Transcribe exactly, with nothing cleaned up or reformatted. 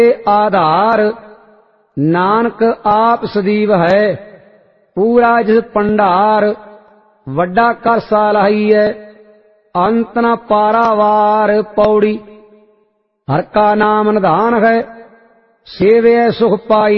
आधार नानक आप सदीव है पूरा जिस भंडार वड्डा कर सालाहिए अंत न पारावार पौड़ी हर का नाम निधान है सेवे सुख पाई